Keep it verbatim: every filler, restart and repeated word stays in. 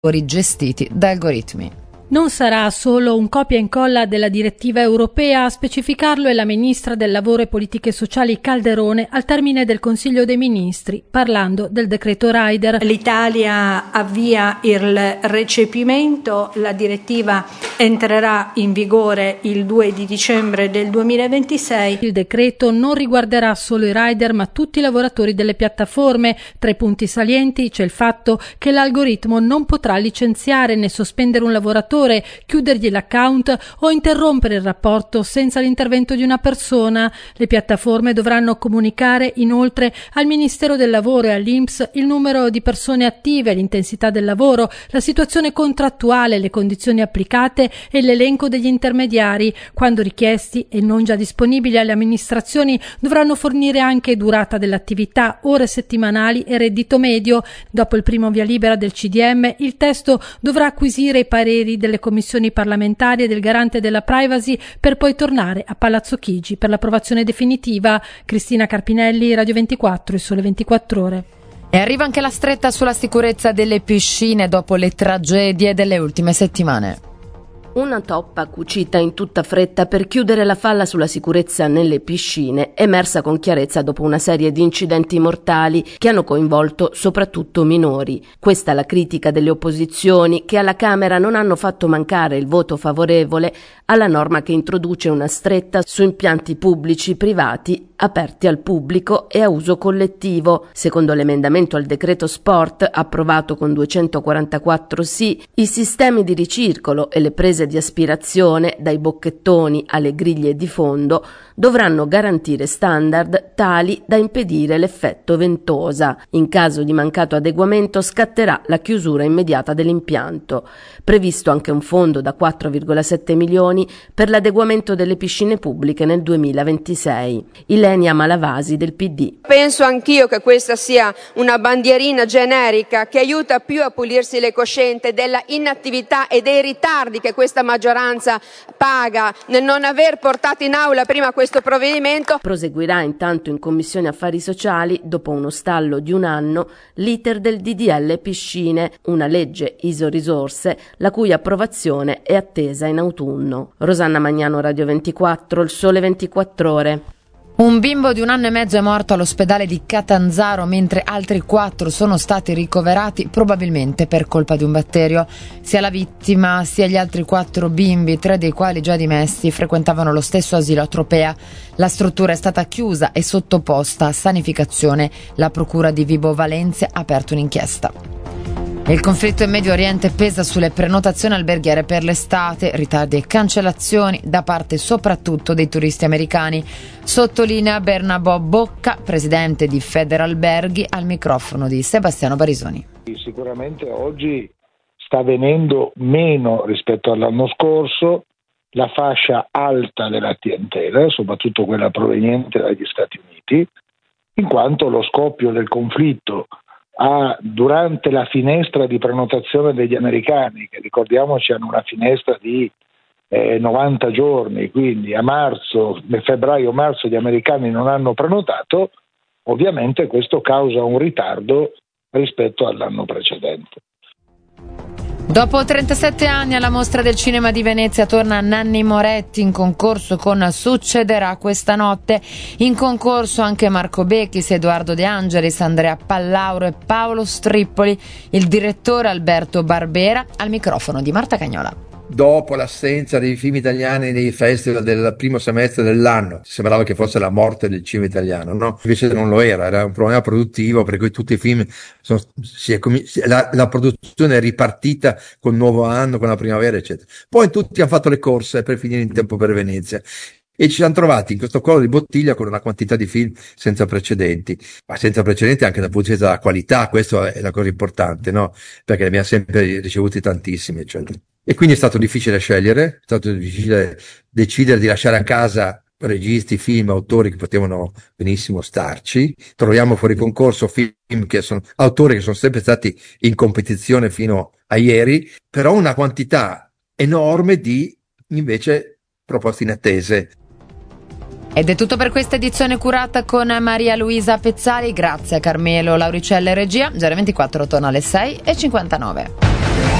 gestiti da algoritmi. Non sarà solo un copia e incolla della direttiva europea, a specificarlo è la ministra del Lavoro e Politiche Sociali Calderone al termine del Consiglio dei Ministri, parlando del decreto Rider. L'Italia avvia il recepimento, la direttiva entrerà in vigore il due di dicembre del duemilaventisei. Il decreto non riguarderà solo i rider ma tutti i lavoratori delle piattaforme. Tra i punti salienti c'è il fatto che l'algoritmo non potrà licenziare né sospendere un lavoratore, chiudergli l'account o interrompere il rapporto senza l'intervento di una persona. Le piattaforme dovranno comunicare inoltre al Ministero del Lavoro e all'I N P S il numero di persone attive, l'intensità del lavoro, la situazione contrattuale, le condizioni applicate e l'elenco degli intermediari. Quando richiesti e non già disponibili alle amministrazioni, dovranno fornire anche durata dell'attività, ore settimanali e reddito medio. Dopo il primo via libera del C D M, il testo dovrà acquisire i pareri delle commissioni parlamentari e del garante della privacy per poi tornare a Palazzo Chigi per l'approvazione definitiva. Cristina Carpinelli, Radio ventiquattro, Il Sole ventiquattro Ore. E arriva anche la stretta sulla sicurezza delle piscine dopo le tragedie delle ultime settimane. Una toppa cucita in tutta fretta per chiudere la falla sulla sicurezza nelle piscine, emersa con chiarezza dopo una serie di incidenti mortali che hanno coinvolto soprattutto minori. Questa è la critica delle opposizioni, che alla Camera non hanno fatto mancare il voto favorevole alla norma che introduce una stretta su impianti pubblici privati aperti al pubblico e a uso collettivo. Secondo l'emendamento al decreto sport, approvato con duecentoquarantaquattro sì, i sistemi di ricircolo e le prese di aspirazione, dai bocchettoni alle griglie di fondo, dovranno garantire standard tali da impedire l'effetto ventosa. In caso di mancato adeguamento scatterà la chiusura immediata dell'impianto. Previsto anche un fondo da quattro virgola sette milioni per l'adeguamento delle piscine pubbliche nel duemilaventisei. Ilenia Malavasi del P D. Penso anch'io che questa sia una bandierina generica che aiuta più a pulirsi le coscienze della inattività e dei ritardi che questa maggioranza paga nel non aver portato in aula prima questo provvedimento. Proseguirà intanto in Commissione Affari Sociali, dopo uno stallo di un anno, l'iter del D D L Piscine, una legge iso-risorse la cui approvazione è attesa in autunno. Rosanna Magnano, Radio ventiquattro, Il Sole ventiquattro Ore. Un bimbo di un anno e mezzo è morto all'ospedale di Catanzaro, mentre altri quattro sono stati ricoverati, probabilmente per colpa di un batterio. Sia la vittima sia gli altri quattro bimbi, tre dei quali già dimessi, frequentavano lo stesso asilo a Tropea. La struttura è stata chiusa e sottoposta a sanificazione. La procura di Vibo Valentia ha aperto un'inchiesta. Il conflitto in Medio Oriente pesa sulle prenotazioni alberghiere per l'estate, ritardi e cancellazioni da parte soprattutto dei turisti americani. Sottolinea Bernabò Bocca, presidente di Federalberghi, al microfono di Sebastiano Barisoni. Sicuramente oggi sta venendo meno rispetto all'anno scorso la fascia alta della clientela, soprattutto quella proveniente dagli Stati Uniti, in quanto lo scoppio del conflitto ha, durante la finestra di prenotazione degli americani, che ricordiamoci hanno una finestra di eh, novanta giorni, quindi a marzo, febbraio-marzo gli americani non hanno prenotato, ovviamente questo causa un ritardo rispetto all'anno precedente. Dopo trentasette anni alla Mostra del Cinema di Venezia torna Nanni Moretti in concorso con Succederà questa notte. In concorso anche Marco Bechis, Edoardo De Angelis, Andrea Pallauro e Paolo Strippoli. Il direttore Alberto Barbera al microfono di Marta Cagnola. Dopo l'assenza dei film italiani nei festival del primo semestre dell'anno, sembrava che fosse la morte del cinema italiano, no? Invece non lo era, era un problema produttivo per cui tutti i film sono, si è, la, la produzione è ripartita col nuovo anno, con la primavera, eccetera. Poi tutti hanno fatto le corse per finire in tempo per Venezia. E ci siamo trovati in questo collo di bottiglia con una quantità di film senza precedenti, ma senza precedenti anche dal punto di vista della qualità, questo è la cosa importante, no? Perché ne abbiamo sempre ricevuti tantissimi, eccetera. E quindi è stato difficile scegliere, è stato difficile decidere di lasciare a casa registi, film, autori che potevano benissimo starci. Troviamo fuori concorso film che sono autori che sono sempre stati in competizione fino a ieri, però una quantità enorme di invece proposte inattese. Ed è tutto per questa edizione curata con Maria Luisa Pezzali. Grazie a Carmelo Lauricella e regia. G R ventiquattro torna alle sei e cinquantanove.